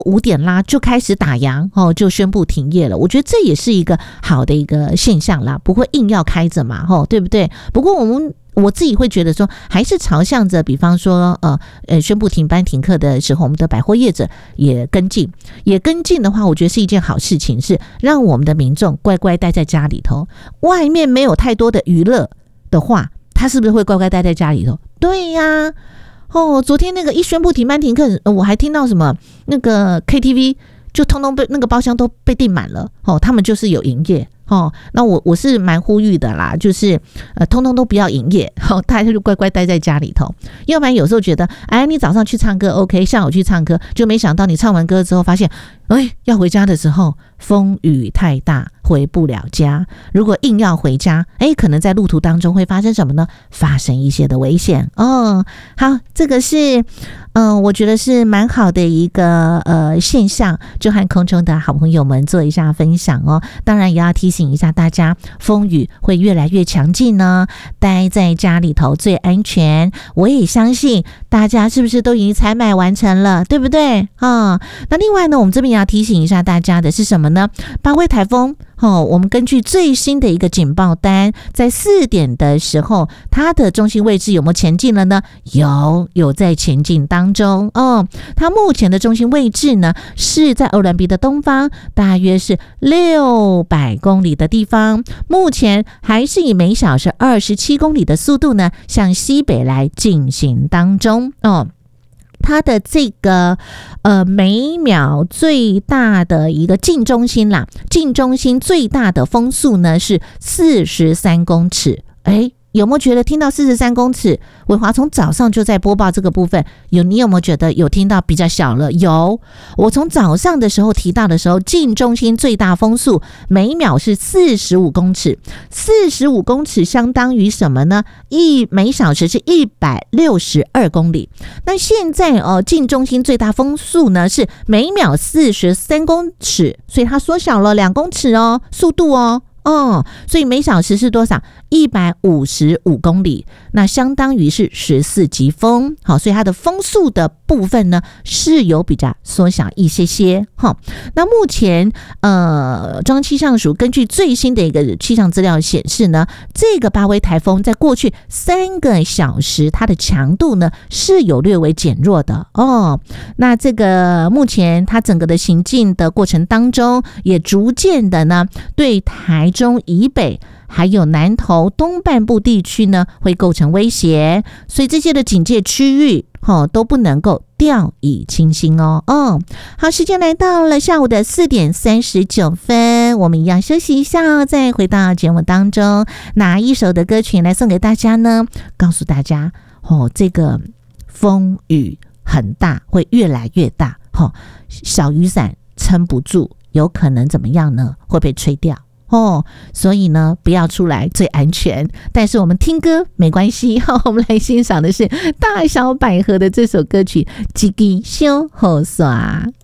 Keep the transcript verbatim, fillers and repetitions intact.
五点啦就开始打烊哦，就宣布停业了。我觉得这也是一个好的一个现象啦，不会硬要开着嘛，哦，对不对？不过我们我自己会觉得说，还是朝向着，比方说，呃呃，宣布停班停课的时候，我们的百货业者也跟进，也跟进的话，我觉得是一件好事情，是让我们的民众乖乖待在家里头，外面没有太多的娱乐的话，他是不是会乖乖待在家里头？对呀，哦，昨天那个一宣布停班停课，我还听到什么那个 K T V 就通通被那个包厢都被订满了，哦，他们就是有营业。哦，那我我是蛮呼吁的啦，就是呃，通通都不要营业，哦，大家就乖乖待在家里头。要不然有时候觉得，哎，你早上去唱歌 OK， 下午去唱歌，就没想到你唱完歌之后发现，哎，要回家的时候风雨太大，回不了家。如果硬要回家，哎，可能在路途当中会发生什么呢？发生一些的危险哦。好，这个是嗯、呃，我觉得是蛮好的一个呃现象，就和空中的好朋友们做一下分享哦。当然也要提醒一下大家，风雨会越来越强劲呢，待在家里头最安全。我也相信大家是不是都已经采买完成了，对不对啊？那另外呢，我们这边也要提醒一下大家的是什么呢？八威台风哦，我们根据最新的一个警报单，在四点的时候，它的中心位置有没有前进了呢？有，有在前进当中哦。它目前的中心位置呢，是在欧兰比的东方，大约是六百公里的地方。目前还是以每小时二十七公里的速度呢，向西北来进行当中哦。它的这个呃每秒最大的一个近中心啦，近中心最大的风速呢是四十三公尺。诶，有没有觉得听到四十三公尺？伟华从早上就在播报这个部分，有你有没有觉得有听到比较小了？有，我从早上的时候提到的时候，近中心最大风速每秒是四十五公尺，四十五公尺相当于什么呢？一每小时是一百六十二公里。那现在哦，近中心最大风速呢是每秒四十三公尺，所以它缩小了两公尺哦，速度哦。哦，所以每小时是多少？一百五十五公里，那相当于是十四级风。好，所以它的风速的部分呢是有比较缩小一些些。好，那目前呃，中央气象署根据最新的一个气象资料显示呢，这个八威台风在过去三个小时，它的强度呢是有略微减弱的哦。那这个目前它整个的行进的过程当中，也逐渐的呢对台中以北还有南投东半部地区呢会构成威胁，所以这些的警戒区域哦都不能够掉以轻心哦。哦，好，时间来到了下午的四点三十九分，我们一样休息一下，再回到节目当中。哪一首的歌曲来送给大家呢？告诉大家哦，这个风雨很大，会越来越大，哦，小雨伞撑不住，有可能怎么样呢？会被吹掉。哦，所以呢，不要出来最安全。但是我们听歌没关系，哦，我们来欣赏的是大小百合的这首歌曲《一支小雨伞》。